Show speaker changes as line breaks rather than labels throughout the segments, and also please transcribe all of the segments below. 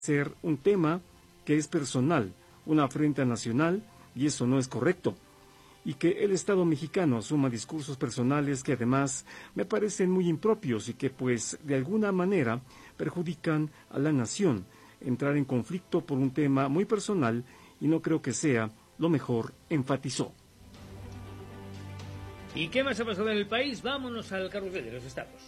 ser un tema que es personal, una afrenta nacional, y eso no es correcto. Y que el Estado mexicano asuma discursos personales que además me parecen muy impropios y que pues de alguna manera perjudican a la nación. Entrar en conflicto por un tema muy personal y no creo que sea lo mejor, enfatizó.
¿Y qué más ha pasado en el país? Vámonos al carrusel de los estados.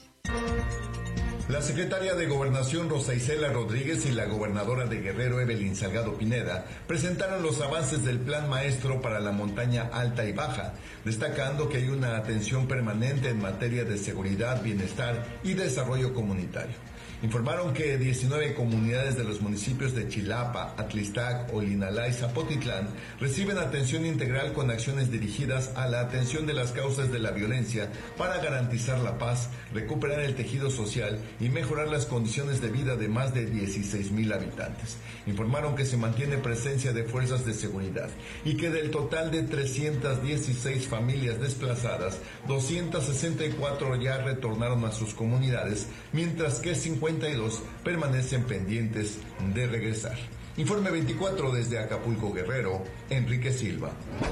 La secretaria de Gobernación Rosa Isela Rodríguez y la gobernadora de Guerrero Evelyn Salgado Pineda presentaron los avances del Plan Maestro para la montaña alta y baja, destacando que hay una atención permanente en materia de seguridad, bienestar y desarrollo comunitario. Informaron que 19 comunidades de los municipios de Chilapa, Atlistac, Olinalá y Zapotitlán reciben atención integral con acciones dirigidas a la atención de las causas de la violencia para garantizar la paz, recuperar el tejido social y mejorar las condiciones de vida de más de 16,000 habitantes. Informaron que se mantiene presencia de fuerzas de seguridad y que del total de 316 familias desplazadas, 264 ya retornaron a sus comunidades, mientras que 52 permanecen pendientes de regresar. Informe 24 desde Acapulco, Guerrero, Enrique Silva.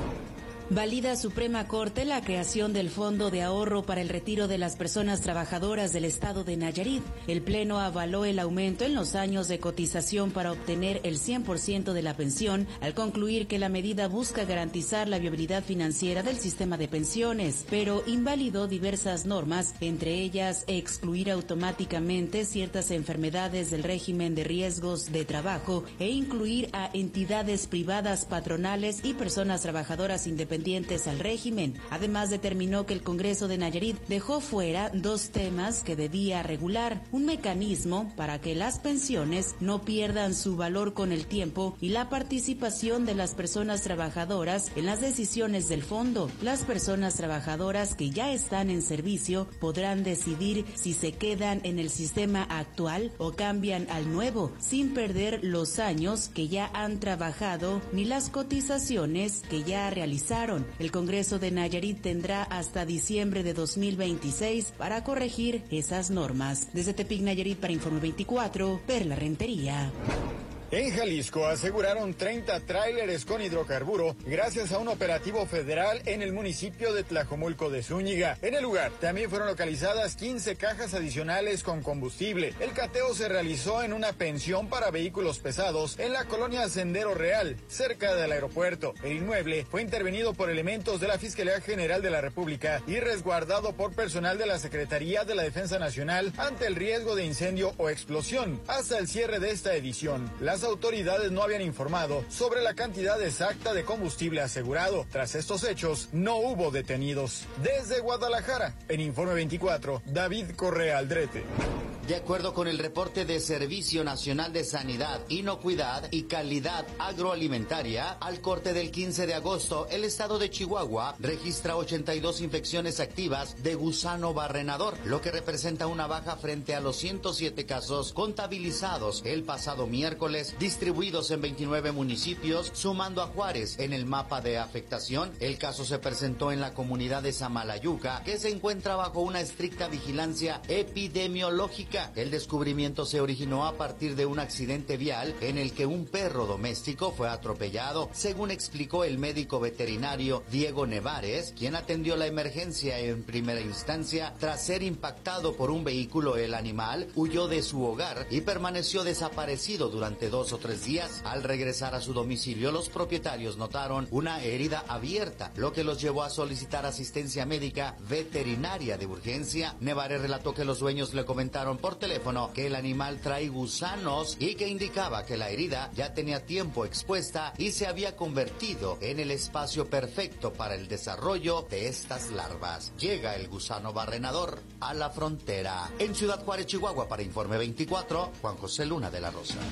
Valida Suprema Corte la creación del Fondo de Ahorro para el Retiro de las Personas Trabajadoras del Estado de Nayarit. El Pleno avaló el aumento en los años de cotización para obtener el 100% de la pensión, al concluir que la medida busca garantizar la viabilidad financiera del sistema de pensiones, pero invalidó diversas normas, entre ellas excluir automáticamente ciertas enfermedades del régimen de riesgos de trabajo e incluir a entidades privadas patronales y personas trabajadoras independientes al régimen. Además, determinó que el Congreso de Nayarit dejó fuera dos temas que debía regular: un mecanismo para que las pensiones no pierdan su valor con el tiempo y la participación de las personas trabajadoras en las decisiones del fondo. Las personas trabajadoras que ya están en servicio podrán decidir si se quedan en el sistema actual o cambian al nuevo, sin perder los años que ya han trabajado ni las cotizaciones que ya realizaron. El Congreso de Nayarit tendrá hasta diciembre de 2026 para corregir esas normas. Desde Tepic, Nayarit, para Informe 24, Perla Rentería.
En Jalisco aseguraron 30 tráileres con hidrocarburo gracias a un operativo federal en el municipio de Tlajomulco de Zúñiga. En el lugar también fueron localizadas 15 cajas adicionales con combustible. El cateo se realizó en una pensión para vehículos pesados en la colonia Sendero Real, cerca del aeropuerto. El inmueble fue intervenido por elementos de la Fiscalía General de la República y resguardado por personal de la Secretaría de la Defensa Nacional ante el riesgo de incendio o explosión. Hasta el cierre de esta edición, las autoridades no habían informado sobre la cantidad exacta de combustible asegurado. Tras estos hechos, no hubo detenidos. Desde Guadalajara, en Informe 24, David Correa Aldrete.
De acuerdo con el reporte de Servicio Nacional de Sanidad, Inocuidad y Calidad Agroalimentaria, al corte del 15 de agosto, el estado de Chihuahua registra 82 infecciones activas de gusano barrenador, lo que representa una baja frente a los 107 casos contabilizados el pasado miércoles, distribuidos en 29 municipios, sumando a Juárez en el mapa de afectación. El caso se presentó en la comunidad de Samalayuca, que se encuentra bajo una estricta vigilancia epidemiológica. El descubrimiento se originó a partir de un accidente vial en el que un perro doméstico fue atropellado, según explicó el médico veterinario Diego Nevares, quien atendió la emergencia en primera instancia. Tras ser impactado por un vehículo, el animal huyó de su hogar y permaneció desaparecido durante 2 o 3 días. Al regresar a su domicilio, los propietarios notaron una herida abierta, lo que los llevó a solicitar asistencia médica veterinaria de urgencia. Nevares relató que los dueños le comentaron por teléfono que el animal trae gusanos y que indicaba que la herida ya tenía tiempo expuesta y se había convertido en el espacio perfecto para el desarrollo de estas larvas. Llega el gusano barrenador a la frontera. En Ciudad Juárez, Chihuahua, para Informe 24, Juan José Luna de la Rosa.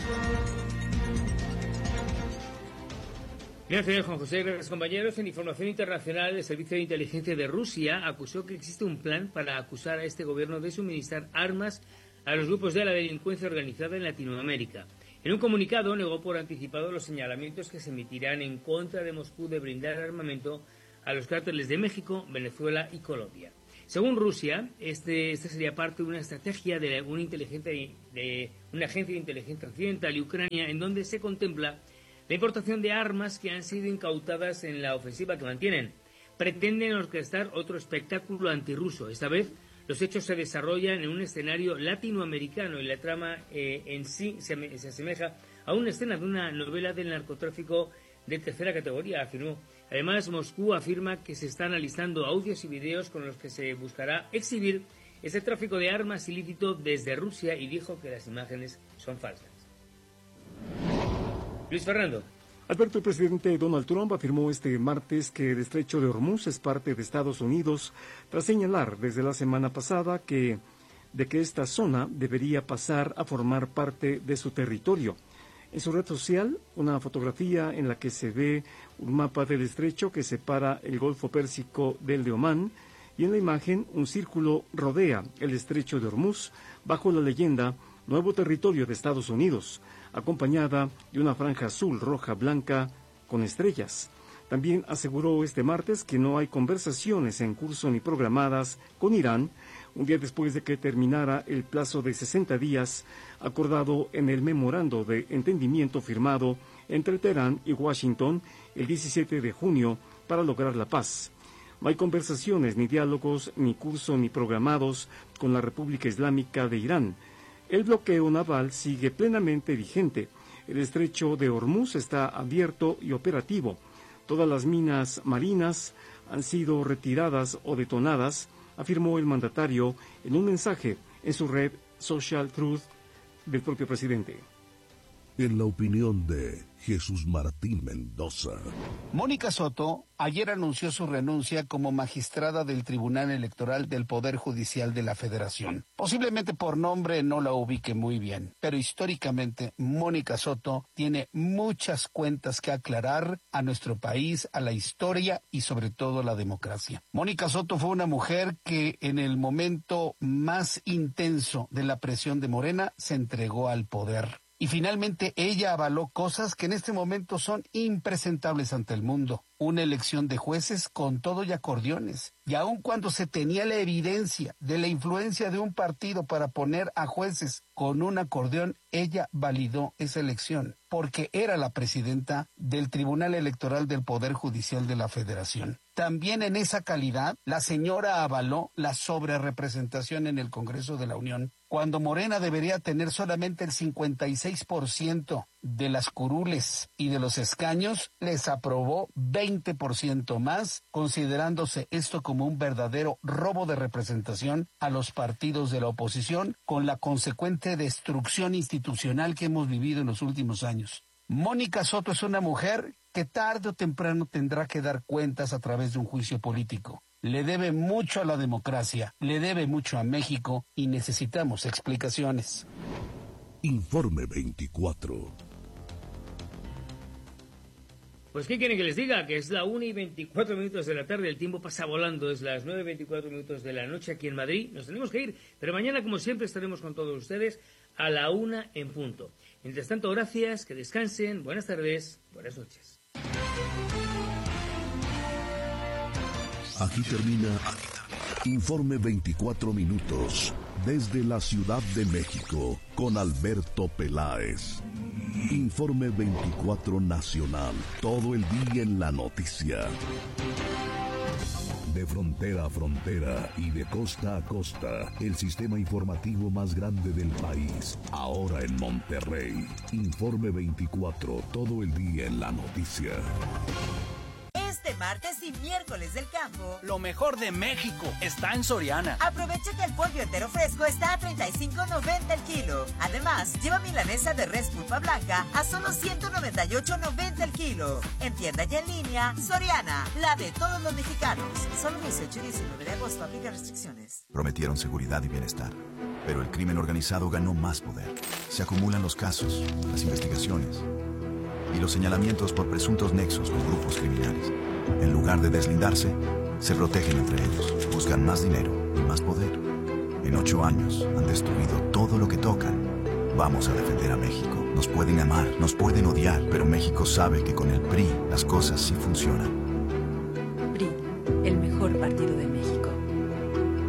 Gracias, Juan José. Gracias, compañeros. En información internacional, el Servicio de Inteligencia de Rusia acusó que existe un plan para acusar a este gobierno de suministrar armas a los grupos de la delincuencia organizada en Latinoamérica. En un comunicado negó por anticipado los señalamientos que se emitirán en contra de Moscú de brindar armamento a los cárteles de México, Venezuela y Colombia. Según Rusia, este sería parte de una estrategia de una agencia de inteligencia occidental y Ucrania, en donde se contempla la importación de armas que han sido incautadas en la ofensiva que mantienen. Pretenden orquestar otro espectáculo antirruso. Esta vez, los hechos se desarrollan en un escenario latinoamericano y la trama en sí se asemeja a una escena de una novela del narcotráfico de tercera categoría, afirmó. Además, Moscú afirma que se están analizando audios y videos con los que se buscará exhibir ese tráfico de armas ilícito desde Rusia y dijo que las imágenes son falsas. Luis Fernando.
Alberto, el presidente Donald Trump afirmó este martes que el estrecho de Hormuz es parte de Estados Unidos, tras señalar desde la semana pasada de que esta zona debería pasar a formar parte de su territorio. En su red social, una fotografía en la que se ve un mapa del estrecho que separa el Golfo Pérsico del de Omán, y en la imagen un círculo rodea el estrecho de Hormuz bajo la leyenda Nuevo Territorio de Estados Unidos, acompañada de una franja azul, roja, blanca con estrellas. También aseguró este martes que no hay conversaciones en curso ni programadas con Irán, un día después de que terminara el plazo de 60 días acordado en el memorando de entendimiento firmado entre Teherán y Washington el 17 de junio para lograr la paz. No hay conversaciones, ni diálogos, ni curso, ni programados con la República Islámica de Irán. El bloqueo naval sigue plenamente vigente. El estrecho de Hormuz está abierto y operativo. Todas las minas marinas han sido retiradas o detonadas, afirmó el mandatario en un mensaje en su red Social Truth del propio presidente.
En la opinión de Jesús Martín Mendoza.
Mónica Soto ayer anunció su renuncia como magistrada del Tribunal Electoral del Poder Judicial de la Federación. Posiblemente por nombre no la ubique muy bien, pero históricamente Mónica Soto tiene muchas cuentas que aclarar a nuestro país, a la historia y sobre todo a la democracia. Mónica Soto fue una mujer que en el momento más intenso de la presión de Morena se entregó al poder. Y finalmente ella avaló cosas que en este momento son impresentables ante el mundo. Una elección de jueces con todo y acordeones. Y aun cuando se tenía la evidencia de la influencia de un partido para poner a jueces con un acordeón, ella validó esa elección, porque era la presidenta del Tribunal Electoral del Poder Judicial de la Federación. También en esa calidad, la señora avaló la sobrerepresentación en el Congreso de la Unión, cuando Morena debería tener solamente el 56% de las curules y de los escaños, les aprobó 20% más, considerándose esto como un verdadero robo de representación a los partidos de la oposición, con la consecuente destrucción institucional que hemos vivido en los últimos años. Mónica Soto es una mujer que tarde o temprano tendrá que dar cuentas a través de un juicio político. Le debe mucho a la democracia, le debe mucho a México y necesitamos explicaciones.
Informe 24.
Pues, ¿qué quieren que les diga? Que es la 1:24 de la tarde, el tiempo pasa volando, es las 9:24 de la noche aquí en Madrid. Nos tenemos que ir, pero mañana, como siempre, estaremos con todos ustedes a la 1 en punto. Mientras tanto, gracias, que descansen, buenas tardes, buenas noches.
Aquí termina Informe 24 minutos desde la Ciudad de México con Alberto Peláez. Informe 24 Nacional, todo el día en la noticia. De frontera a frontera y de costa a costa, el sistema informativo más grande del país, ahora en Monterrey. Informe 24, todo el día en la noticia.
Este martes y miércoles del campo,
lo mejor de México está en Soriana.
Aprovecha que el pollo entero fresco está a $35.90 el kilo. Además, lleva milanesa de res pulpa blanca a solo $198.90 el kilo. En tienda y en línea, Soriana, la de todos los mexicanos. Solo 18 y 19 de agosto, aplica restricciones.
Prometieron seguridad y bienestar, pero el crimen organizado ganó más poder. Se acumulan los casos, las investigaciones y los señalamientos por presuntos nexos con grupos criminales. En lugar de deslindarse, se protegen entre ellos, buscan más dinero y más poder. En 8 años han destruido todo lo que tocan. Vamos a defender a México. Nos pueden amar, nos pueden odiar, pero México sabe que con el PRI las cosas sí funcionan.
PRI, el mejor partido de México.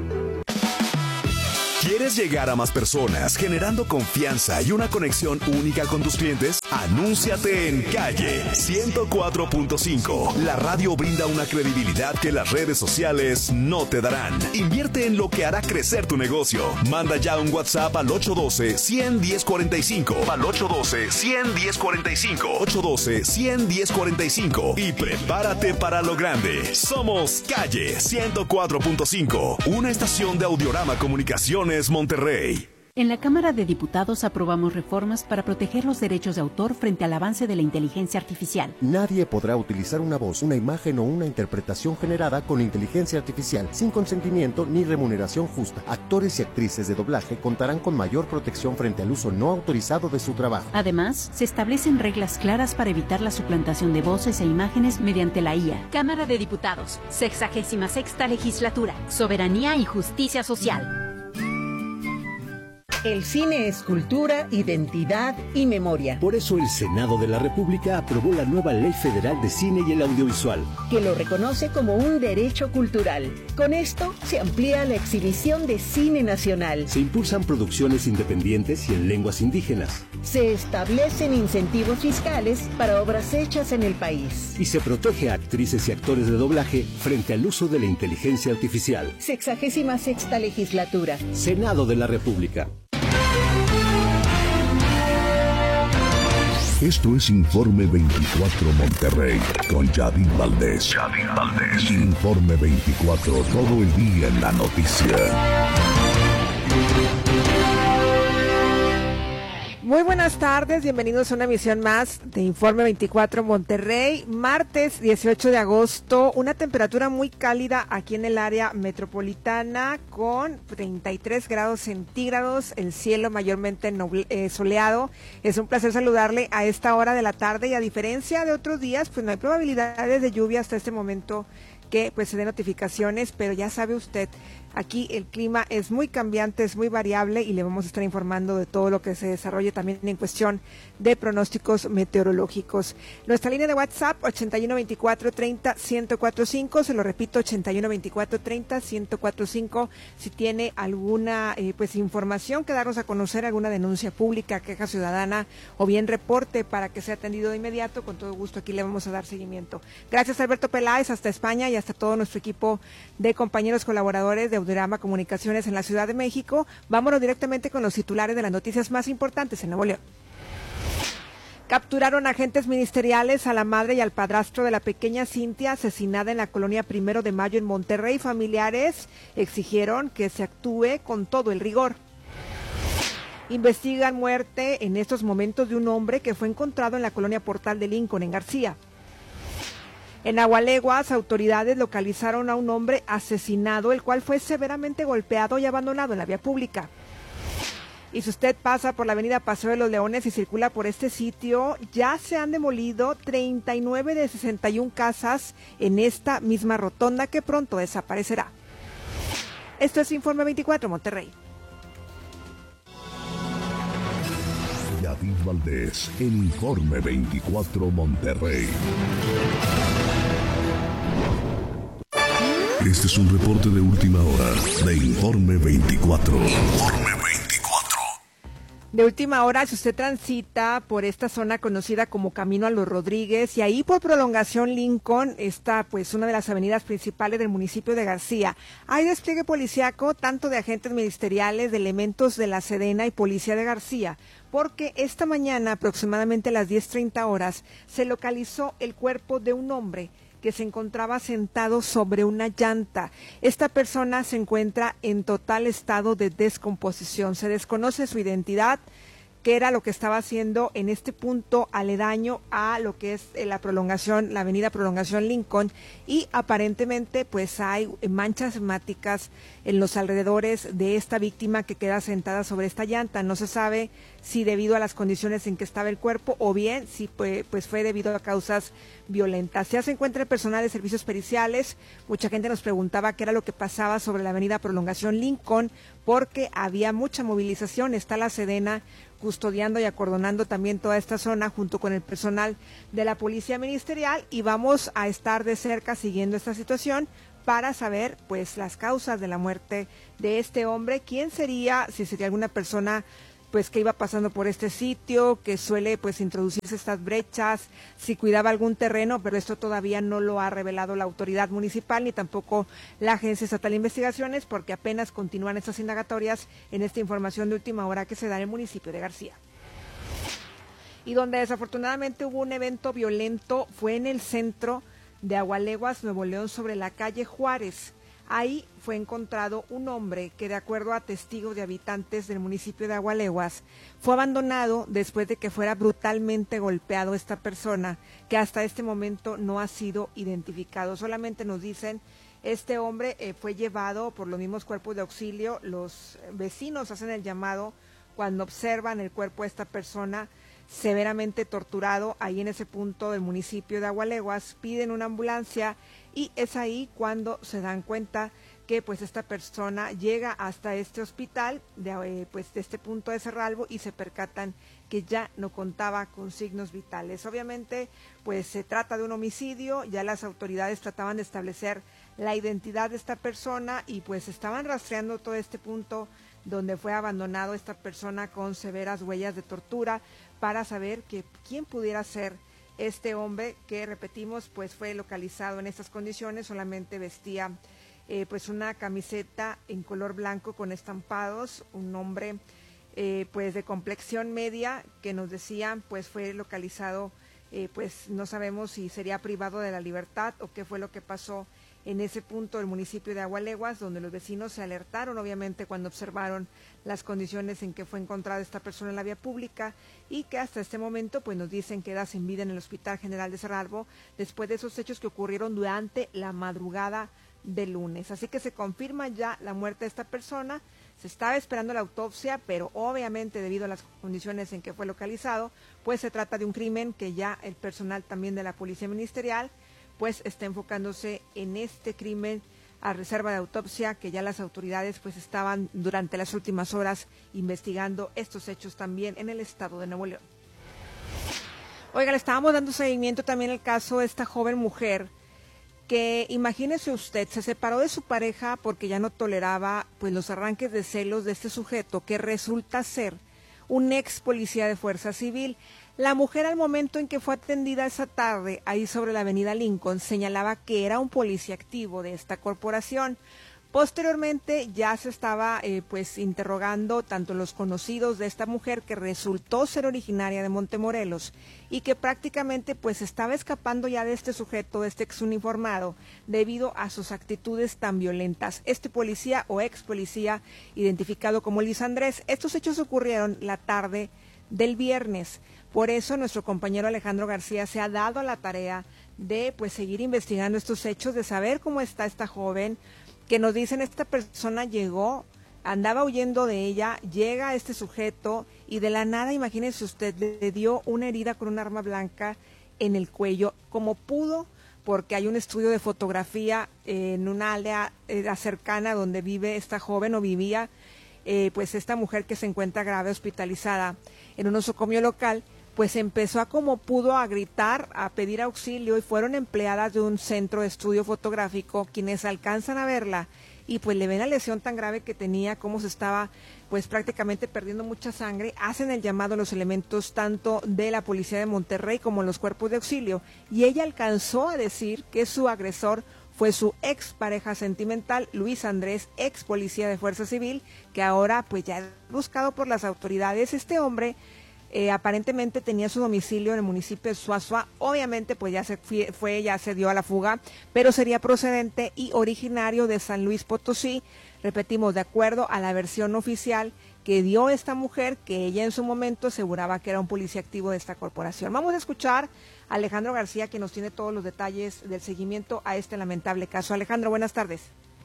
llegar a más personas, generando confianza y una conexión única con tus clientes? Anúnciate en Calle 104.5. La radio brinda una credibilidad que las redes sociales no te darán. Invierte en lo que hará crecer tu negocio. Manda ya un WhatsApp al 812-100-1045. Al 812-100-1045. 812-100-1045. Y prepárate para lo grande. Somos Calle 104.5. Una estación de Audiorama Comunicaciones Monterrey.
En la Cámara de Diputados aprobamos reformas para proteger los derechos de autor frente al avance de la inteligencia artificial.
Nadie podrá utilizar una voz, una imagen o una interpretación generada con inteligencia artificial sin consentimiento ni remuneración justa. Actores y actrices de doblaje contarán con mayor protección frente al uso no autorizado de su trabajo.
Además, se establecen reglas claras para evitar la suplantación de voces e imágenes mediante la IA.
Cámara de Diputados, 66ª Legislatura, Soberanía y Justicia Social.
El cine es cultura, identidad y memoria.
Por eso el Senado de la República aprobó la nueva Ley Federal de Cine y el Audiovisual,
que lo reconoce como un derecho cultural. Con esto se amplía la exhibición de cine nacional.
Se impulsan producciones independientes y en lenguas indígenas.
Se establecen incentivos fiscales para obras hechas en el país.
Y se protege a actrices y actores de doblaje frente al uso de la inteligencia artificial.
66ª Legislatura.
Senado de la República.
Esto es Informe 24 Monterrey con Yadid Valdés. Informe 24, todo el día en la noticia.
Muy buenas tardes, bienvenidos a una emisión más de Informe 24 Monterrey, martes 18 de agosto, una temperatura muy cálida aquí en el área metropolitana con 33 grados centígrados, el cielo mayormente soleado. Es un placer saludarle a esta hora de la tarde y a diferencia de otros días, pues no hay probabilidades de lluvia hasta este momento que pues se den notificaciones, pero ya sabe usted, aquí el clima es muy cambiante, es muy variable y le vamos a estar informando de todo lo que se desarrolle también en cuestión de pronósticos meteorológicos. Nuestra línea de WhatsApp 812430-1045, se lo repito, 812430-1045, si tiene alguna pues información que darnos a conocer, alguna denuncia pública, queja ciudadana o bien reporte para que sea atendido de inmediato, con todo gusto aquí le vamos a dar seguimiento. Gracias Alberto Peláez, hasta España y hasta todo nuestro equipo de compañeros colaboradores de Audiorama Comunicaciones en la Ciudad de México. Vámonos directamente con los titulares de las noticias más importantes en Nuevo León. Capturaron agentes ministeriales a la madre y al padrastro de la pequeña Cintia asesinada en la colonia 1 de Mayo en Monterrey. Familiares exigieron que se actúe con todo el rigor. Investigan muerte en estos momentos de un hombre que fue encontrado en la colonia Portal de Lincoln en García. En Agualeguas, autoridades localizaron a un hombre asesinado, el cual fue severamente golpeado y abandonado en la vía pública. Y si usted pasa por la avenida Paseo de los Leones y circula por este sitio, ya se han demolido 39 de 61 casas en esta misma rotonda que pronto desaparecerá. Esto es Informe 24 Monterrey.
Yadid Valdés, en Informe 24 Monterrey. Este es un reporte de última hora de Informe 24. Informe 24.
De última hora, si usted transita por esta zona conocida como Camino a los Rodríguez y ahí por prolongación Lincoln, está pues una de las avenidas principales del municipio de García. Hay despliegue policiaco tanto de agentes ministeriales, de elementos de la Sedena y Policía de García, porque esta mañana, aproximadamente a las 10:30 horas, se localizó el cuerpo de un hombre que se encontraba sentado sobre una llanta. Esta persona se encuentra en total estado de descomposición. Se desconoce su identidad, qué era lo que estaba haciendo en este punto aledaño a lo que es la prolongación, la avenida Prolongación Lincoln, y aparentemente pues hay manchas hemáticas en los alrededores de esta víctima que queda sentada sobre esta llanta. No se sabe si debido a las condiciones en que estaba el cuerpo o bien si pues fue debido a causas violentas. Ya se encuentra el personal de servicios periciales. Mucha gente nos preguntaba qué era lo que pasaba sobre la avenida Prolongación Lincoln porque había mucha movilización. Está la Sedena custodiando y acordonando también toda esta zona junto con el personal de la Policía Ministerial y vamos a estar de cerca siguiendo esta situación para saber pues las causas de la muerte de este hombre, quién sería, si sería alguna persona pues que iba pasando por este sitio, que suele pues introducirse estas brechas, si cuidaba algún terreno, pero esto todavía no lo ha revelado la autoridad municipal ni tampoco la Agencia Estatal de Investigaciones, porque apenas continúan estas indagatorias en esta información de última hora que se da en el municipio de García. Y donde desafortunadamente hubo un evento violento fue en el centro de Agualeguas, Nuevo León, sobre la calle Juárez. Ahí fue encontrado un hombre que, de acuerdo a testigos de habitantes del municipio de Agualeguas, fue abandonado después de que fuera brutalmente golpeado esta persona, que hasta este momento no ha sido identificado. Solamente nos dicen, este hombre fue llevado por los mismos cuerpos de auxilio. Los vecinos hacen el llamado cuando observan el cuerpo de esta persona severamente torturado ahí en ese punto del municipio de Agualeguas, piden una ambulancia y es ahí cuando se dan cuenta que pues esta persona llega hasta este hospital de este punto de Cerralbo y se percatan que ya no contaba con signos vitales. Obviamente pues se trata de un homicidio, ya las autoridades trataban de establecer la identidad de esta persona y pues estaban rastreando todo este punto donde fue abandonado esta persona con severas huellas de tortura para saber quién pudiera ser este hombre que, repetimos, pues fue localizado en estas condiciones. Solamente vestía pues una camiseta en color blanco con estampados, un hombre pues de complexión media que nos decían pues fue localizado, pues no sabemos si sería privado de la libertad o qué fue lo que pasó en ese punto del municipio de Agualeguas, donde los vecinos se alertaron obviamente cuando observaron las condiciones en que fue encontrada esta persona en la vía pública y que hasta este momento pues nos dicen queda sin vida en el Hospital General de Cerralbo después de esos hechos que ocurrieron durante la madrugada del lunes. Así que se confirma ya la muerte de esta persona. Se estaba esperando la autopsia, pero obviamente debido a las condiciones en que fue localizado, pues se trata de un crimen que ya el personal también de la Policía Ministerial pues está enfocándose en este crimen a reserva de autopsia, que ya las autoridades pues estaban durante las últimas horas investigando estos hechos también en el estado de Nuevo León. Oiga, le estábamos dando seguimiento también al caso de esta joven mujer que, imagínese usted, se separó de su pareja porque ya no toleraba pues los arranques de celos de este sujeto que resulta ser un ex policía de Fuerza Civil. La mujer, al momento en que fue atendida esa tarde ahí sobre la avenida Lincoln, señalaba que era un policía activo de esta corporación. Posteriormente ya se estaba pues interrogando tanto los conocidos de esta mujer, que resultó ser originaria de Montemorelos y que prácticamente pues estaba escapando ya de este sujeto, de este exuniformado, debido a sus actitudes tan violentas. Este policía o ex policía, identificado como Luis Andrés, estos hechos ocurrieron la tarde del viernes. Por eso nuestro compañero Alejandro García se ha dado a la tarea de pues seguir investigando estos hechos, de saber cómo está esta joven, que nos dicen esta persona llegó, andaba huyendo de ella, llega este sujeto y de la nada, imagínese usted, le dio una herida con un arma blanca en el cuello, como pudo, porque hay un estudio de fotografía en una aldea cercana donde vive esta joven o vivía pues esta mujer que se encuentra grave, hospitalizada en un nosocomio local. Pues empezó a como pudo a gritar, a pedir auxilio y fueron empleadas de un centro de estudio fotográfico quienes alcanzan a verla y pues le ven la lesión tan grave que tenía, cómo se estaba pues prácticamente perdiendo mucha sangre. Hacen el llamado a los elementos tanto de la policía de Monterrey como los cuerpos de auxilio y ella alcanzó a decir que su agresor fue su ex pareja sentimental, Luis Andrés, ex policía de Fuerza Civil, que ahora pues ya es buscado por las autoridades. Este hombre aparentemente tenía su domicilio en el municipio de Suazua, obviamente pues ya se dio a la fuga, pero sería procedente y originario de San Luis Potosí, repetimos, de acuerdo a la versión oficial que dio esta mujer, que ella en su momento aseguraba que era un policía activo de esta corporación. Vamos a escuchar a Alejandro García, que nos tiene todos los detalles del seguimiento a este lamentable caso. Alejandro, buenas tardes.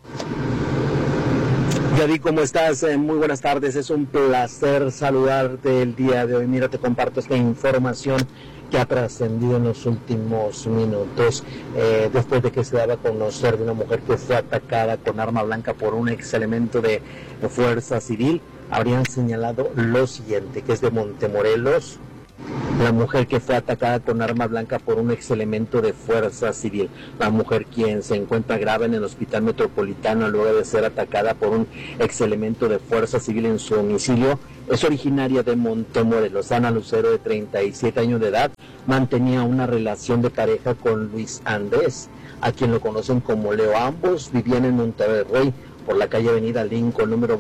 Yadi, ¿cómo estás? Muy buenas tardes, es un placer saludarte el día de hoy. Mira, te comparto esta información que ha trascendido en los últimos minutos, después de que se daba a conocer de una mujer que fue atacada con arma blanca por un ex elemento de Fuerza Civil. Habrían señalado lo siguiente, que es de Montemorelos, la mujer que fue atacada con arma blanca por un ex elemento de fuerza civil. La mujer, quien se encuentra grave en el hospital metropolitano luego de ser atacada por un ex elemento de fuerza civil en su domicilio, es originaria de Montemorelos. Ana Lucero, de 37 años de edad, mantenía una relación de pareja con Luis Andrés, a quien lo conocen como Leo. Ambos vivían en Monterrey, por la calle Avenida Lincoln, número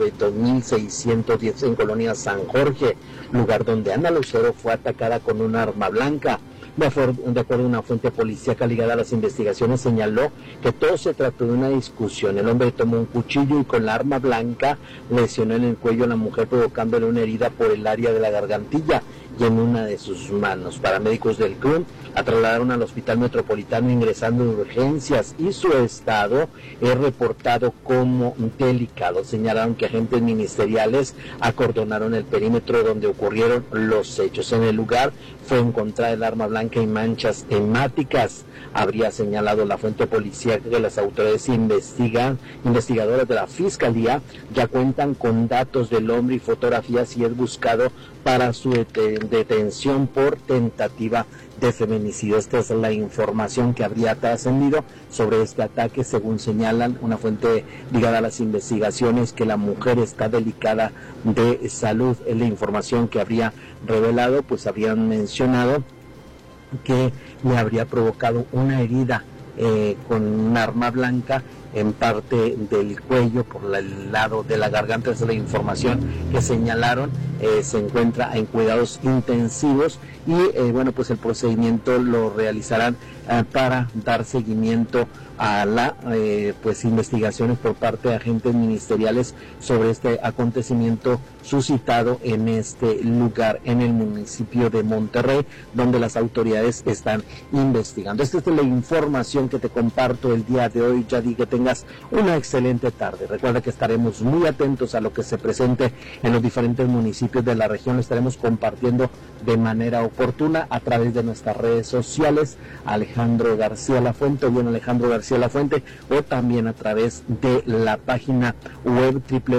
2610, en Colonia San Jorge, lugar donde Ana Lucero fue atacada con un arma blanca. De acuerdo a una fuente policíaca ligada a las investigaciones, señaló que todo se trató de una discusión. El hombre tomó un cuchillo y con la arma blanca lesionó en el cuello a la mujer, provocándole una herida por el área de la gargantilla y en una de sus manos. Paramédicos del CRUM la trasladaron al hospital metropolitano ingresando en urgencias y su estado es reportado como delicado. Señalaron que agentes ministeriales acordonaron el perímetro donde ocurrieron los hechos. En el lugar fue encontrada el arma blanca y manchas hemáticas. Habría señalado la fuente policial que las autoridades investigadoras de la Fiscalía ya cuentan con datos del hombre y fotografías y es buscado para su detención por tentativa de feminicidio. Esta es la información que habría trascendido sobre este ataque, según señalan una fuente ligada a las investigaciones, que la mujer está delicada de salud. Es la información que habría revelado, pues habrían mencionado que le habría provocado una herida con un arma blanca en parte del cuello, por el lado de la garganta. Esa es la información que señalaron. Se encuentra en cuidados intensivos y bueno, pues el procedimiento lo realizarán para dar seguimiento a la pues investigaciones por parte de agentes ministeriales sobre este acontecimiento suscitado en este lugar, en el municipio de Monterrey, donde las autoridades están investigando. Esta es la información que te comparto el día de hoy. Ya di que tengas una excelente tarde. Recuerda que estaremos muy atentos a lo que se presente en los diferentes municipios de la región. Lo estaremos compartiendo de manera oportuna a través de nuestras redes sociales, Alejandro García Lafuente, o bien Alejandro García Lafuente, o también a través de la página web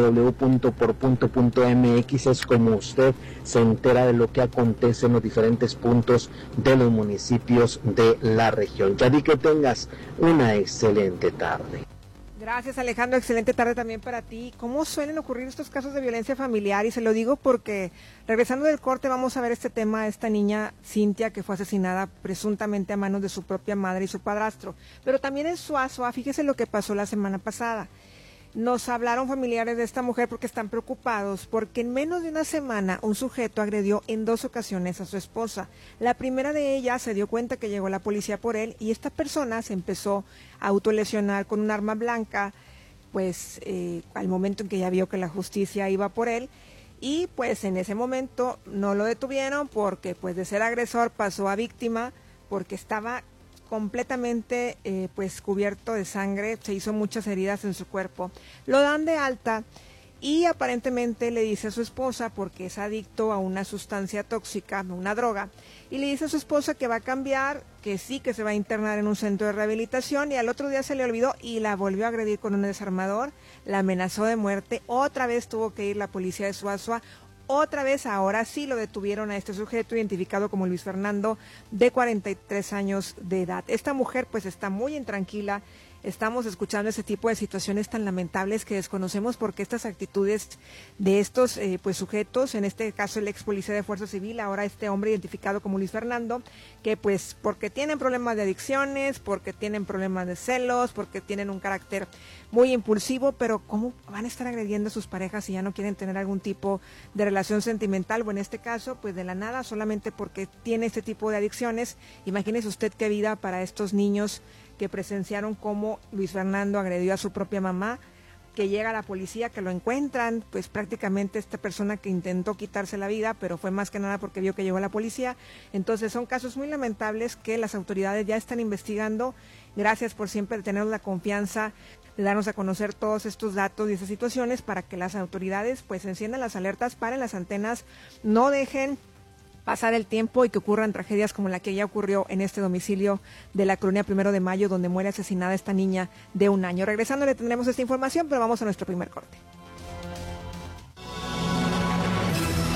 www.porpunto.mx. Es como usted se entera de lo que acontece en los diferentes puntos de los municipios de la región. Ya di que tengas una excelente tarde.
Gracias, Alejandro, excelente tarde también para ti. ¿Cómo suelen ocurrir estos casos de violencia familiar? Y se lo digo porque, regresando del corte, vamos a ver este tema de esta niña, Cintia, que fue asesinada presuntamente a manos de su propia madre y su padrastro. Pero también en Suazua, fíjese lo que pasó la semana pasada. Nos hablaron familiares de esta mujer porque están preocupados porque en menos de una semana un sujeto agredió en 2 ocasiones a su esposa. La primera de ellas se dio cuenta que llegó la policía por él y esta persona se empezó a autolesionar con un arma blanca, pues al momento en que ya vio que la justicia iba por él, y pues en ese momento no lo detuvieron porque pues de ser agresor pasó a víctima porque estaba completamente pues cubierto de sangre, se hizo muchas heridas en su cuerpo. Lo dan de alta y aparentemente le dice a su esposa, porque es adicto a una sustancia tóxica, una droga, y le dice a su esposa que va a cambiar, que sí, que se va a internar en un centro de rehabilitación, y al otro día se le olvidó y la volvió a agredir con un desarmador, la amenazó de muerte. Otra vez tuvo que ir la policía de Suazua. Otra vez, ahora sí lo detuvieron a este sujeto identificado como Luis Fernando, de 43 años de edad. Esta mujer pues está muy intranquila. Estamos escuchando ese tipo de situaciones tan lamentables que desconocemos porque estas actitudes de estos pues sujetos, en este caso el ex policía de Fuerza Civil, ahora este hombre identificado como Luis Fernando, que pues porque tienen problemas de adicciones, porque tienen problemas de celos, porque tienen un carácter muy impulsivo, pero ¿cómo van a estar agrediendo a sus parejas si ya no quieren tener algún tipo de relación sentimental? O en este caso, pues de la nada, solamente porque tiene este tipo de adicciones. Imagínese usted qué vida para estos niños que presenciaron cómo Luis Fernando agredió a su propia mamá, que llega a la policía, que lo encuentran, pues prácticamente esta persona que intentó quitarse la vida, pero fue más que nada porque vio que llegó la policía. Entonces son casos muy lamentables que las autoridades ya están investigando. Gracias por siempre tener la confianza de darnos a conocer todos estos datos y esas situaciones para que las autoridades pues enciendan las alertas, paren las antenas, no dejen pasar el tiempo y que ocurran tragedias como la que ya ocurrió en este domicilio de la colonia 1 de Mayo, donde muere asesinada esta niña de 1 año. Regresando le tendremos esta información, pero vamos a nuestro primer corte.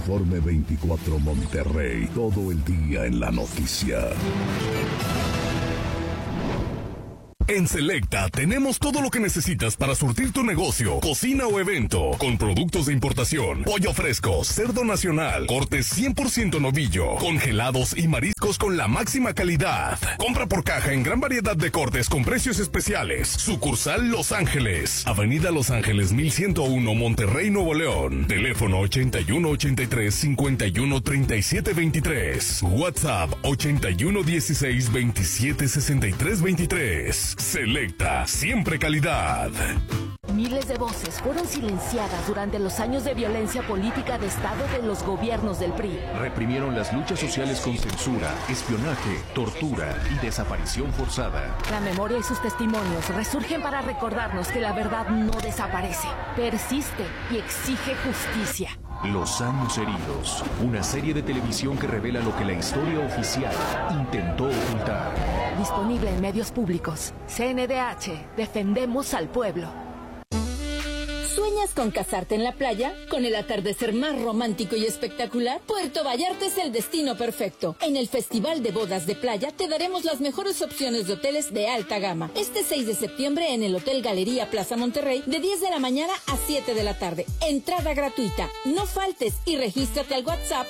Informe 24 Monterrey, todo el día en la noticia.
En Selecta tenemos todo lo que necesitas para surtir tu negocio, cocina o evento, con productos de importación, pollo fresco, cerdo nacional, cortes 100% novillo, congelados y mariscos con la máxima calidad. Compra por caja en gran variedad de cortes con precios especiales. Sucursal Los Ángeles, Avenida Los Ángeles 1101, Monterrey, Nuevo León. Teléfono 8183-513723. WhatsApp 8116-276323. Selecta, siempre calidad.
Miles de voces fueron silenciadas durante los años de violencia política de Estado de los gobiernos del PRI.
Reprimieron las luchas sociales con censura, espionaje, tortura y desaparición forzada.
La memoria y sus testimonios resurgen para recordarnos que la verdad no desaparece, persiste y exige justicia.
Los años heridos, una serie de televisión que revela lo que la historia oficial intentó ocultar.
Disponible en medios públicos. CNDH, defendemos al pueblo.
¿Sueñas con casarte en la playa? ¿Con el atardecer más romántico y espectacular? Puerto Vallarta es el destino perfecto. En el Festival de Bodas de Playa te daremos las mejores opciones de hoteles de alta gama. Este 6 de septiembre en el Hotel Galería Plaza Monterrey, de 10 de la mañana a 7 de la tarde. Entrada gratuita. No faltes y regístrate al WhatsApp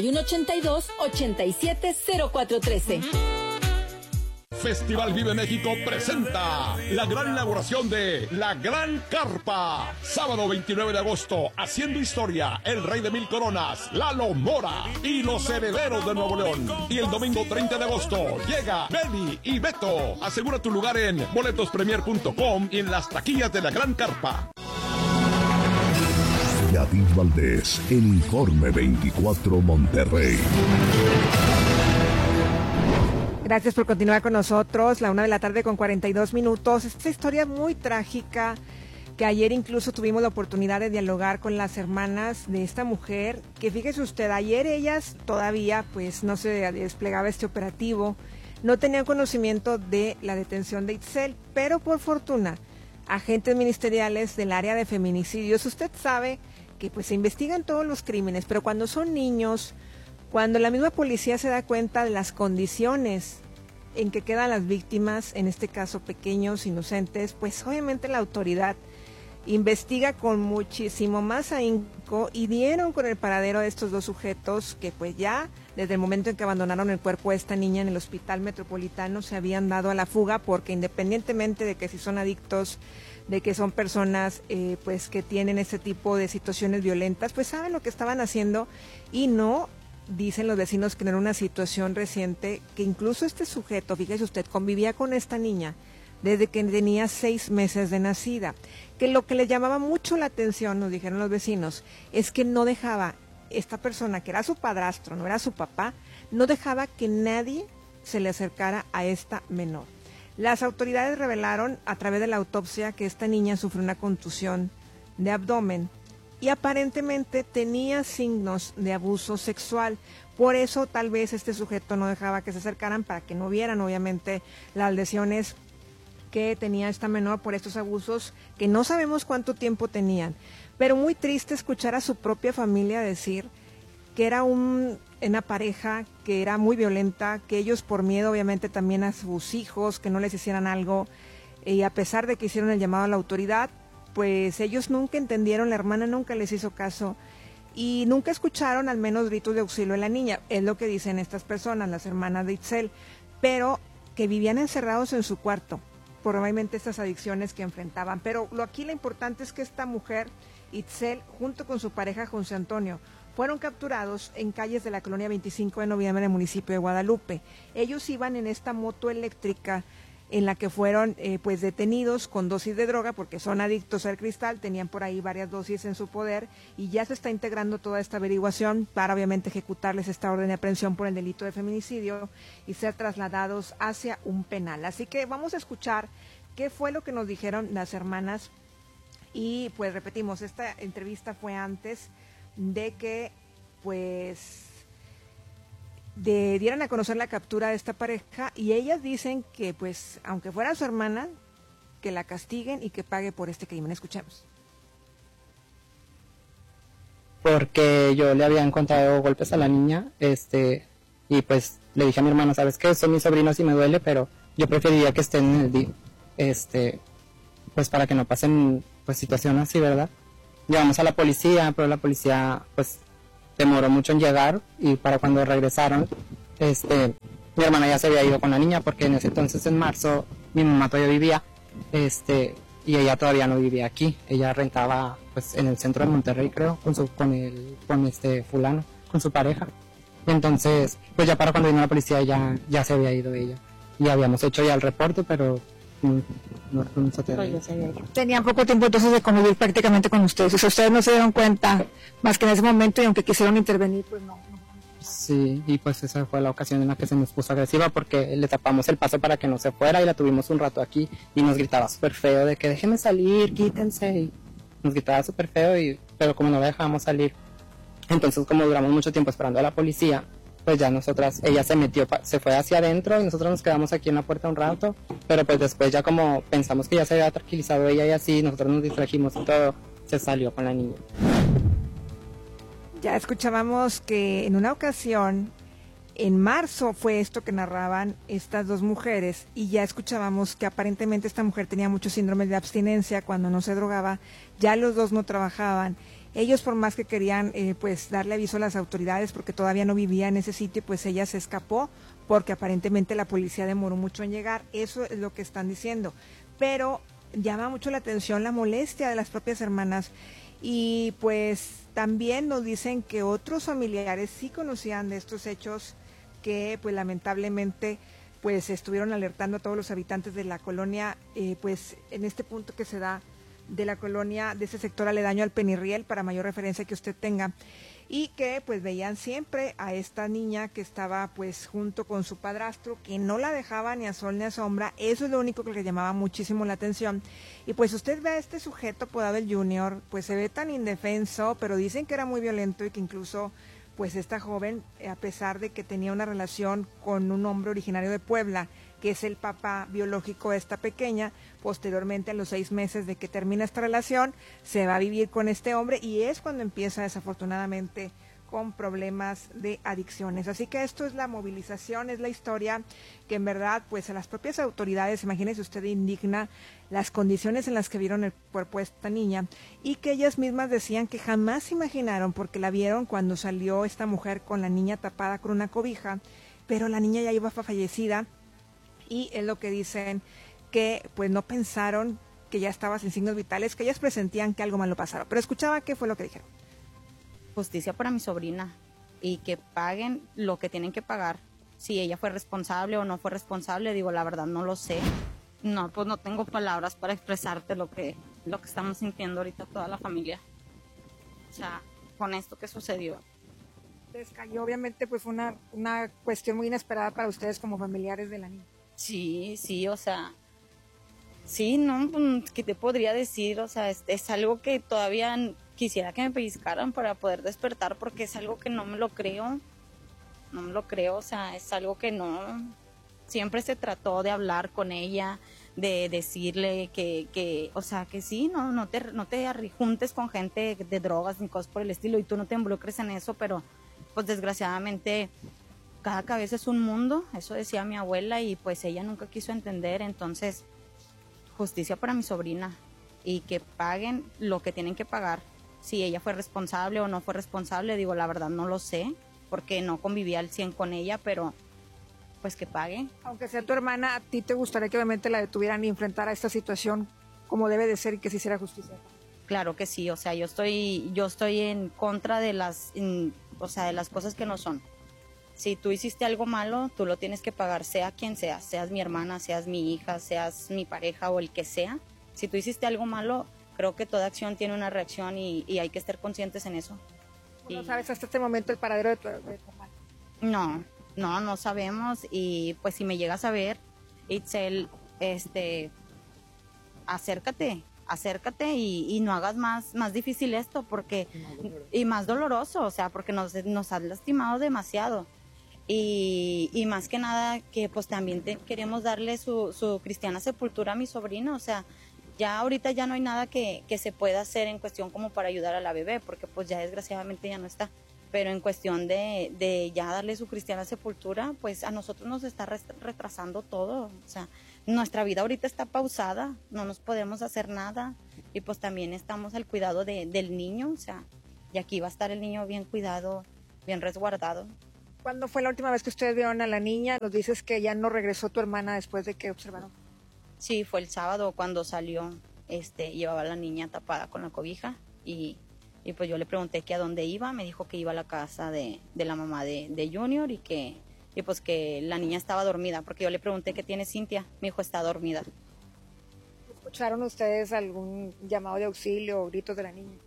8182-870413.
Festival Vive México presenta la gran inauguración de La Gran Carpa. Sábado 29 de agosto, haciendo historia, el Rey de Mil Coronas, Lalo Mora y los Herederos de Nuevo León. Y el domingo 30 de agosto llega Benny y Beto. Asegura tu lugar en boletospremier.com y en las taquillas de La Gran Carpa.
Yadid Valdés, en Informe 24 Monterrey.
Gracias por continuar con nosotros, 1:00 con 42 minutos. Esta historia muy trágica, que ayer incluso tuvimos la oportunidad de dialogar con las hermanas de esta mujer, que fíjese usted, ayer ellas todavía pues no se desplegaba este operativo, no tenían conocimiento de la detención de Itzel, pero por fortuna, agentes ministeriales del área de feminicidios, usted sabe que pues se investigan todos los crímenes, pero cuando son niños, cuando la misma policía se da cuenta de las condiciones en que quedan las víctimas, en este caso pequeños, inocentes, pues obviamente la autoridad investiga con muchísimo más ahínco y dieron con el paradero de estos dos sujetos que pues ya desde el momento en que abandonaron el cuerpo de esta niña en el hospital metropolitano se habían dado a la fuga, porque independientemente de que si son adictos, de que son personas pues que tienen este tipo de situaciones violentas, pues saben lo que estaban haciendo y no. Dicen los vecinos que en una situación reciente, que incluso este sujeto, fíjese usted, convivía con esta niña desde que tenía 6 meses de nacida, que lo que les llamaba mucho la atención, nos dijeron los vecinos, es que no dejaba, esta persona que era su padrastro, no era su papá, no dejaba que nadie se le acercara a esta menor. Las autoridades revelaron a través de la autopsia que esta niña sufrió una contusión de abdomen, y aparentemente tenía signos de abuso sexual. Por eso tal vez este sujeto no dejaba que se acercaran para que no vieran obviamente las lesiones que tenía esta menor por estos abusos que no sabemos cuánto tiempo tenían. Pero muy triste escuchar a su propia familia decir que era una pareja que era muy violenta, que ellos por miedo obviamente también a sus hijos, que no les hicieran algo, y a pesar de que hicieron el llamado a la autoridad, pues ellos nunca entendieron, la hermana nunca les hizo caso y nunca escucharon al menos gritos de auxilio de la niña, es lo que dicen estas personas, las hermanas de Itzel, pero que vivían encerrados en su cuarto, probablemente estas adicciones que enfrentaban. Pero aquí lo importante es que esta mujer, Itzel, junto con su pareja José Antonio, fueron capturados en calles de la colonia 25 de noviembre del municipio de Guadalupe. Ellos iban en esta moto eléctrica en la que fueron pues detenidos con dosis de droga porque son adictos al cristal, tenían por ahí varias dosis en su poder y ya se está integrando toda esta averiguación para obviamente ejecutarles esta orden de aprehensión por el delito de feminicidio y ser trasladados hacia un penal. Así que vamos a escuchar qué fue lo que nos dijeron las hermanas y pues repetimos, esta entrevista fue antes de que pues dieran a conocer la captura de esta pareja y ellas dicen que pues aunque fuera su hermana, que la castiguen y que pague por este crimen. Escuchemos.
porque yo le había encontrado golpes a la niña, y pues le dije a mi hermano, ¿sabes qué? Son mis sobrinos y me duele, pero yo preferiría que estén en el DIF, pues para que no pasen pues situaciones así, ¿verdad? Llevamos a la policía, pero la policía pues demoró mucho en llegar, y para cuando regresaron, mi hermana ya se había ido con la niña, porque en ese entonces, en marzo, mi mamá todavía vivía, y ella todavía no vivía aquí. Ella rentaba pues en el centro de Monterrey, creo, con fulano, con su pareja. Entonces, pues ya para cuando vino la policía ya se había ido ella. Y habíamos hecho ya el reporte, pero no se
Tenían poco tiempo entonces de convivir prácticamente con ustedes. O sea, ustedes no se dieron cuenta más que en ese momento, y aunque quisieron intervenir, pues no.
Sí, y pues esa fue la ocasión en la que se nos puso agresiva, porque le tapamos el paso para que no se fuera y la tuvimos un rato aquí, y nos gritaba súper feo de que déjenme salir, quítense, y nos gritaba súper feo, pero como no la dejábamos salir, entonces como duramos mucho tiempo esperando a la policía, pues ya ella se fue hacia adentro y nosotros nos quedamos aquí en la puerta un rato, pero pues después ya como pensamos que ya se había tranquilizado ella y así, nosotros nos distrajimos y todo, se salió con la niña.
Ya escuchábamos que en una ocasión, en marzo fue esto que narraban estas dos mujeres, y ya escuchábamos que aparentemente esta mujer tenía muchos síndromes de abstinencia cuando no se drogaba, ya los dos no trabajaban. Ellos, por más que querían pues darle aviso a las autoridades porque todavía no vivía en ese sitio, pues ella se escapó porque aparentemente la policía demoró mucho en llegar. Eso es lo que están diciendo. Pero llama mucho la atención la molestia de las propias hermanas, y pues también nos dicen que otros familiares sí conocían de estos hechos, que pues lamentablemente pues estuvieron alertando a todos los habitantes de la colonia, pues en este punto que se da de la colonia, de ese sector aledaño al Penirriel, para mayor referencia que usted tenga, y que pues veían siempre a esta niña que estaba pues junto con su padrastro, que no la dejaba ni a sol ni a sombra. Eso es lo único que le llamaba muchísimo la atención. Y pues usted ve a este sujeto apodado el Junior, pues se ve tan indefenso, pero dicen que era muy violento, y que incluso pues esta joven, a pesar de que tenía una relación con un hombre originario de Puebla, que es el papá biológico de esta pequeña, posteriormente a los 6 meses de que termina esta relación, se va a vivir con este hombre, y es cuando empieza desafortunadamente con problemas de adicciones. Así que esto es la movilización, es la historia que en verdad pues a las propias autoridades, imagínese usted, indigna las condiciones en las que vieron el cuerpo de esta niña, y que ellas mismas decían que jamás imaginaron, porque la vieron cuando salió esta mujer con la niña tapada con una cobija, pero la niña ya iba fallecida, y es lo que dicen, que pues no pensaron que ya estaba sin signos vitales, que ellas presentían que algo malo pasaba. Pero escuchaba qué fue lo que dijeron.
Justicia para mi sobrina, y que paguen lo que tienen que pagar. Si ella fue responsable o no fue responsable, digo, la verdad no lo sé. No, pues no tengo palabras para expresarte lo que estamos sintiendo ahorita toda la familia. O sea, con esto que sucedió.
Les cayó, obviamente, pues fue una cuestión muy inesperada para ustedes como familiares de la niña.
Sí, o sea, sí, no, ¿qué te podría decir? O sea, es algo que todavía quisiera que me pellizcaran para poder despertar, porque es algo que no me lo creo, o sea, es algo que no, siempre se trató de hablar con ella, de decirle que o sea, que sí, no te juntes con gente de drogas ni cosas por el estilo, y tú no te involucres en eso, pero pues desgraciadamente cada cabeza es un mundo, eso decía mi abuela, y pues ella nunca quiso entender. Entonces, justicia para mi sobrina, y que paguen lo que tienen que pagar. Si ella fue responsable o no fue responsable, digo, la verdad no lo sé, porque no convivía al 100 con ella, pero pues que paguen.
Aunque sea tu hermana, ¿a ti te gustaría que obviamente la detuvieran y enfrentara esta situación como debe de ser, y que se hiciera justicia?
Claro que sí, o sea, yo estoy en contra de de las cosas que no son. Si tú hiciste algo malo, tú lo tienes que pagar, sea quien sea, seas mi hermana, seas mi hija, seas mi pareja o el que sea. Si tú hiciste algo malo, creo que toda acción tiene una reacción, y hay que estar conscientes en eso.
¿No sabes hasta este momento el paradero de tu hermana?
No sabemos, y pues si me llegas a ver, Itzel, acércate y no hagas más difícil esto, porque y más doloroso, o sea, porque nos has lastimado demasiado. Y más que nada que pues también queremos darle su cristiana sepultura a mi sobrino, o sea, Ya ahorita ya no hay nada que se pueda hacer en cuestión como para ayudar a la bebé, porque pues ya desgraciadamente ya no está. Pero en cuestión de ya darle su cristiana sepultura, pues a nosotros nos está retrasando todo. O sea, nuestra vida ahorita está pausada, no nos podemos hacer nada. Y pues también estamos al cuidado del niño, o sea, y aquí va a estar el niño bien cuidado, bien resguardado.
¿Cuándo fue la última vez que ustedes vieron a la niña? Nos dices que ya no regresó tu hermana después de que observaron.
Sí, fue el sábado cuando salió, llevaba a la niña tapada con la cobija y pues yo le pregunté que a dónde iba, me dijo que iba a la casa de la mamá de Junior y pues que la niña estaba dormida, porque yo le pregunté qué tiene Cintia, me dijo está dormida.
¿Escucharon ustedes algún llamado de auxilio o gritos de la niña?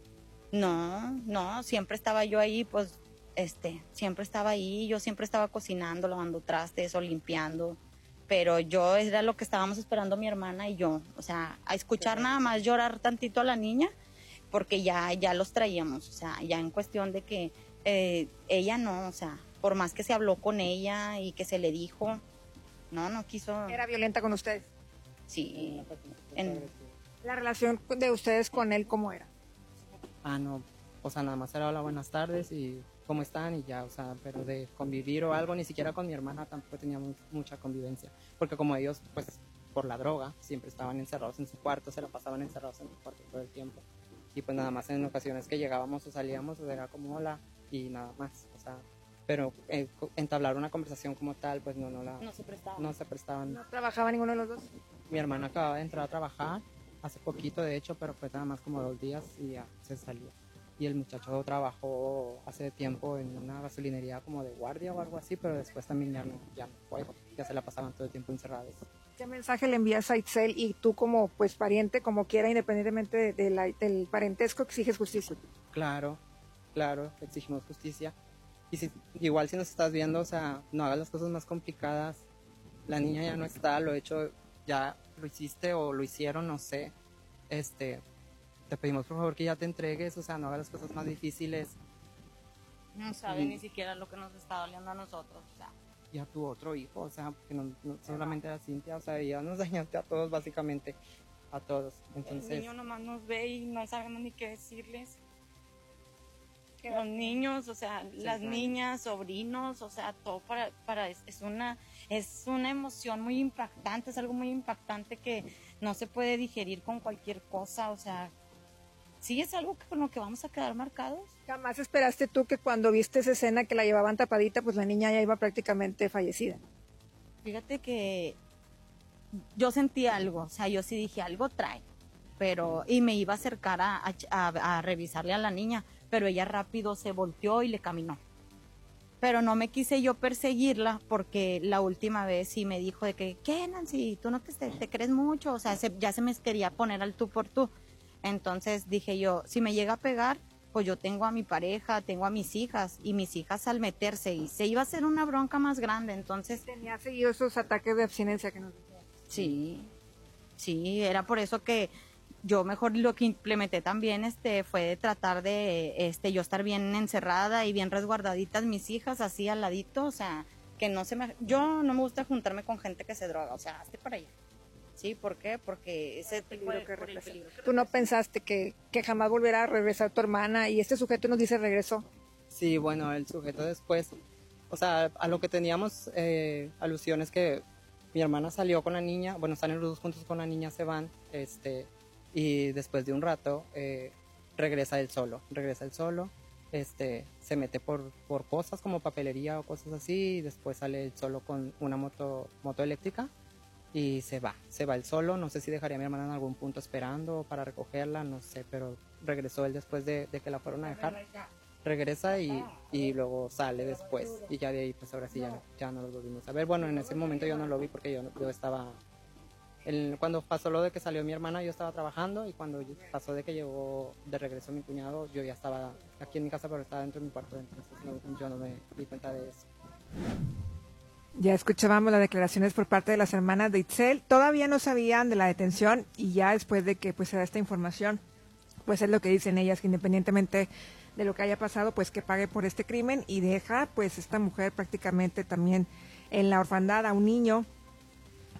No, siempre estaba yo ahí, pues, siempre estaba ahí, yo siempre estaba cocinando, lavando trastes o limpiando, pero yo era lo que estábamos esperando mi hermana y yo, o sea, a escuchar nada más llorar tantito a la niña, porque ya los traíamos, o sea, ya en cuestión de que ella no, o sea, por más que se habló con ella y que se le dijo, no quiso.
¿Era violenta con ustedes?
Sí.
¿La relación de ustedes con él cómo era?
No, o sea, nada más era hola, buenas tardes y cómo están y ya, o sea, pero de convivir o algo, ni siquiera con mi hermana tampoco teníamos mucha convivencia, porque como ellos, pues, por la droga, siempre estaban encerrados en su cuarto, se la pasaban encerrados en el cuarto todo el tiempo, y pues nada más en ocasiones que llegábamos o salíamos, o era como hola, y nada más, o sea, pero entablar una conversación como tal, pues no se prestaban.
¿No trabajaba ninguno de los dos?
Mi hermana acababa de entrar a trabajar, hace poquito de hecho, pero pues nada más como 2 días y ya se salió. Y el muchacho trabajó hace tiempo en una gasolinería como de guardia o algo así, pero después también ya no fue, ya se la pasaban todo el tiempo encerrados.
¿Qué mensaje le envías a Itzel y tú como pues pariente, como quiera, independientemente del parentesco, exiges justicia?
Claro, exigimos justicia. Y igual si nos estás viendo, o sea, no hagas las cosas más complicadas. La niña ya no está, lo hecho, ya lo hiciste o lo hicieron, no sé. Te pedimos por favor que ya te entregues, o sea, no hagas las cosas más difíciles.
No sabe ni siquiera lo que nos está doliendo a nosotros, o sea.
Y a tu otro hijo, o sea, que no solamente a Cintia, o sea, ya nos dañaste a todos, básicamente, a todos. Entonces,
el niño nomás nos ve y no sabemos ni qué decirles. Los niños, o sea, las niñas, sobrinos, o sea, todo es una emoción muy impactante, es algo muy impactante que no se puede digerir con cualquier cosa, o sea, sí es algo con lo que vamos a quedar marcados.
¿Jamás esperaste tú que cuando viste esa escena que la llevaban tapadita, pues la niña ya iba prácticamente fallecida?
Fíjate que yo sentí algo, o sea, yo sí dije, algo trae, y me iba a acercar a revisarle a la niña, pero ella rápido se volteó y le caminó. Pero no me quise yo perseguirla porque la última vez sí me dijo de que, ¿qué, Nancy? Tú no te crees mucho, o sea, ya se me quería poner al tú por tú. Entonces dije yo, si me llega a pegar, pues yo tengo a mi pareja, tengo a mis hijas, y mis hijas al meterse, y se iba a hacer una bronca más grande, entonces...
¿Tenía seguido esos ataques de abstinencia que nos decías?
Sí, era por eso que yo mejor lo que implementé también fue de tratar de yo estar bien encerrada y bien resguardaditas mis hijas así al ladito, o sea, que yo no me gusta juntarme con gente que se droga, o sea, hazte para allá. Sí, ¿por qué? Porque ese peligro que representa.
¿Tú no pensaste que jamás volviera a regresar tu hermana y este sujeto nos dice regresó?
Sí, bueno, el sujeto después, o sea, a lo que teníamos alusiones que mi hermana salió con la niña, bueno, salen los dos juntos con la niña, se van, y después de un rato regresa él solo, se mete por cosas como papelería o cosas así, y después sale él solo con una moto eléctrica y se va él solo. No sé si dejaría a mi hermana en algún punto esperando para recogerla, no sé, pero regresó él después de que la fueron a dejar, regresa y luego sale después, y ya de ahí pues ahora sí ya no lo volvimos a ver. Bueno, en ese momento yo no lo vi porque yo estaba... Cuando pasó lo de que salió mi hermana, yo estaba trabajando, y cuando pasó de que llegó de regreso mi cuñado, yo ya estaba aquí en mi casa, pero estaba dentro de mi cuarto, entonces yo no me di cuenta de eso.
Ya escuchábamos las declaraciones por parte de las hermanas de Itzel. Todavía no sabían de la detención, y ya después de que pues se da esta información, pues es lo que dicen ellas, que independientemente de lo que haya pasado, pues que pague por este crimen, y deja pues esta mujer prácticamente también en la orfandad a un niño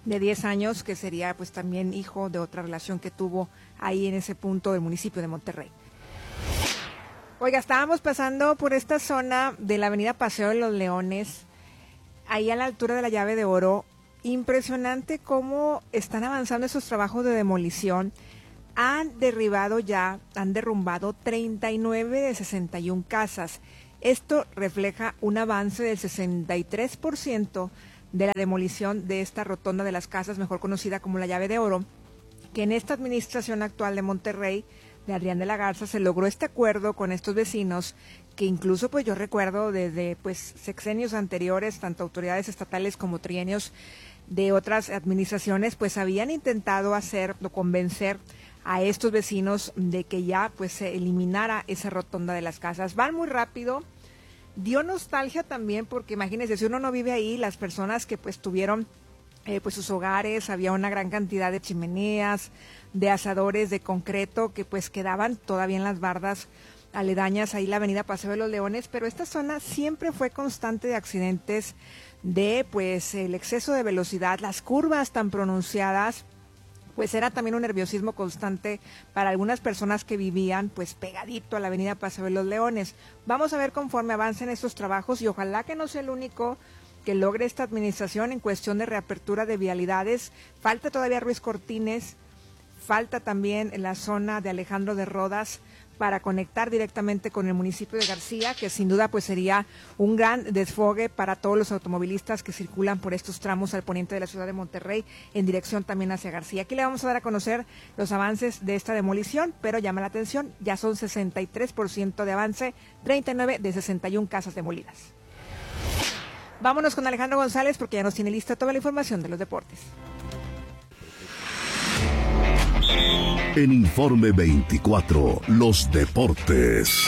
de 10 años, que sería pues también hijo de otra relación que tuvo ahí en ese punto del municipio de Monterrey. Oiga, estábamos pasando por esta zona de la avenida Paseo de los Leones, ahí a la altura de la Llave de Oro. Impresionante cómo están avanzando esos trabajos de demolición. Han derrumbado 39 de 61 casas. Esto refleja un avance del 63% de la demolición de esta rotonda de las casas, mejor conocida como la Llave de Oro, que en esta administración actual de Monterrey, de Adrián de la Garza, se logró este acuerdo con estos vecinos, que incluso pues yo recuerdo desde pues sexenios anteriores, tanto autoridades estatales como trienios de otras administraciones, pues habían intentado convencer a estos vecinos de que ya pues se eliminara esa rotonda de las casas. Van muy rápido. Dio nostalgia también porque imagínense, si uno no vive ahí, las personas que pues tuvieron pues sus hogares, había una gran cantidad de chimeneas, de asadores de concreto que pues quedaban todavía en las bardas aledañas ahí la avenida Paseo de los Leones, pero esta zona siempre fue constante de accidentes, de pues el exceso de velocidad, las curvas tan pronunciadas, pues era también un nerviosismo constante para algunas personas que vivían pues pegadito a la avenida Paseo de los Leones. Vamos a ver conforme avancen estos trabajos y ojalá que no sea el único que logre esta administración en cuestión de reapertura de vialidades. Falta todavía Ruiz Cortines, falta también en la zona de Alejandro de Rodas para conectar directamente con el municipio de García, que sin duda pues sería un gran desfogue para todos los automovilistas que circulan por estos tramos al poniente de la ciudad de Monterrey en dirección también hacia García. Aquí le vamos a dar a conocer los avances de esta demolición, pero llama la atención, ya son 63% de avance, 39 de 61 casas demolidas. Vámonos con Alejandro González porque ya nos tiene lista toda la información de los deportes.
En Informe 24, los deportes.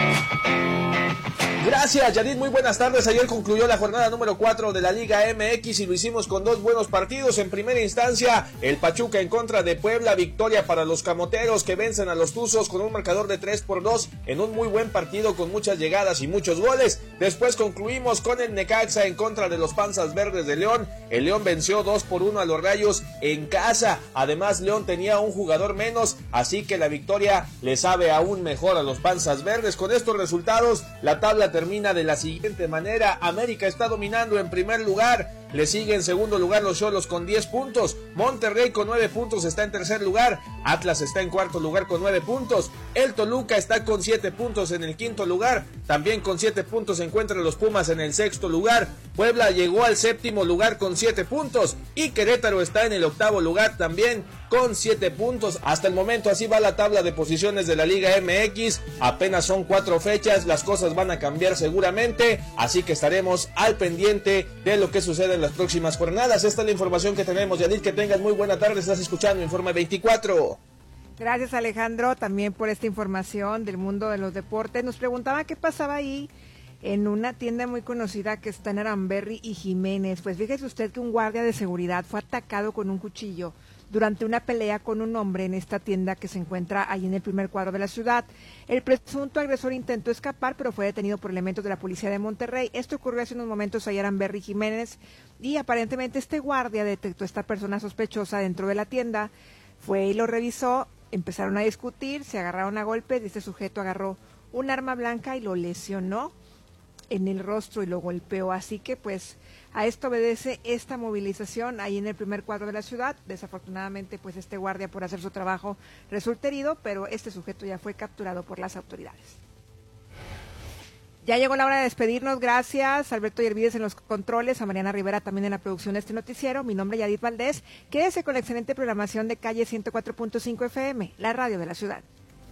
Gracias, Yadid. Muy buenas tardes. Ayer concluyó la jornada número 4 de la Liga MX y lo hicimos con dos buenos partidos. En primera instancia, el Pachuca en contra de Puebla. Victoria para los camoteros que vencen a los Tuzos con un marcador de 3-2 en un muy buen partido con muchas llegadas y muchos goles. Después concluimos con el Necaxa en contra de los Panzas Verdes de León. El León venció 2-1 a los Rayos en casa. Además, León tenía un jugador menos, así que la victoria le sabe aún mejor a los Panzas Verdes. Con estos resultados, la tabla termina de la siguiente manera. América está dominando en primer lugar, le sigue en segundo lugar los Xolos con 10 puntos, Monterrey con 9 puntos está en tercer lugar, Atlas está en cuarto lugar con 9 puntos, el Toluca está con 7 puntos en el quinto lugar, también con 7 puntos se encuentran los Pumas en el sexto lugar, Puebla llegó al séptimo lugar con 7 puntos y Querétaro está en el octavo lugar también con 7 puntos. Hasta el momento así va la tabla de posiciones de la Liga MX, apenas son 4 fechas, las cosas van a cambiar seguramente, así que estaremos al pendiente de lo que sucede en las próximas jornadas. Esta es la información que tenemos. Yadid, que tengas muy buena tarde, estás escuchando Informe 24.
Gracias, Alejandro, también por esta información del mundo de los deportes. Nos preguntaba qué pasaba ahí en una tienda muy conocida que está en Aramberri y Jiménez. Pues fíjese usted que un guardia de seguridad fue atacado con un cuchillo durante una pelea con un hombre en esta tienda que se encuentra ahí en el primer cuadro de la ciudad. El presunto agresor intentó escapar, pero fue detenido por elementos de la policía de Monterrey. Esto ocurrió hace unos momentos allá en Aramberri y Jiménez, y aparentemente este guardia detectó a esta persona sospechosa dentro de la tienda, fue y lo revisó, empezaron a discutir, se agarraron a golpes, y este sujeto agarró un arma blanca y lo lesionó en el rostro y lo golpeó. Así que pues a esto obedece esta movilización ahí en el primer cuadro de la ciudad. Desafortunadamente pues este guardia, por hacer su trabajo, resulta herido, pero este sujeto ya fue capturado por las autoridades. Ya llegó la hora de despedirnos. Gracias Alberto Yervides en los controles, a Mariana Rivera también en la producción de este noticiero. Mi nombre es Yadid Valdés. Quédese con la excelente programación de Calle 104.5 FM, la radio de la ciudad.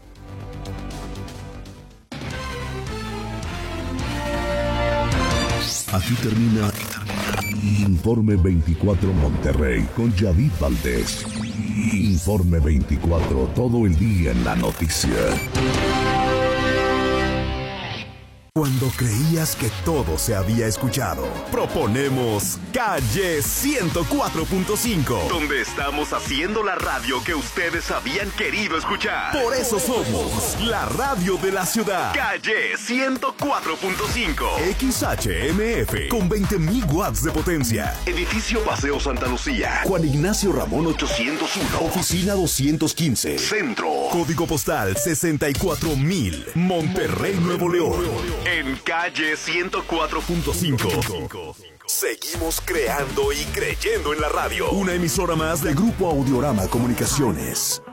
Aquí termina Informe 24 Monterrey con Yadid Valdés. Informe 24, todo el día en la noticia.
Cuando creías que todo se había escuchado, proponemos Calle 104.5, donde estamos haciendo la radio que ustedes habían querido escuchar. Por eso somos la radio de la ciudad. Calle 104.5, XHMF, con 20,000 watts de potencia. Edificio Paseo Santa Lucía, Juan Ignacio Ramón 801, Oficina 215, Centro. Código postal 64,000, Monterrey, Nuevo León. En Calle 104.5. Seguimos creando y creyendo en la radio. Una emisora más de Grupo Audiorama Comunicaciones.